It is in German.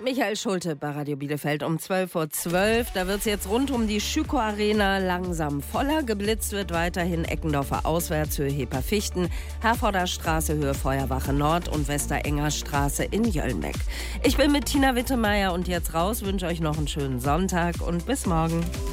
Michael Schulte bei Radio Bielefeld um 12:12 Uhr. Da wird es jetzt rund um die Schüko Arena langsam voller. Geblitzt wird weiterhin Eckendorfer Auswärts, Höhe Heper-Fichten, Herforder Straße, Höhe Feuerwache Nord und Westerenger Straße in Jöllnbeck. Ich bin mit Tina Wittemeier und jetzt raus, wünsche euch noch einen schönen Sonntag und bis morgen.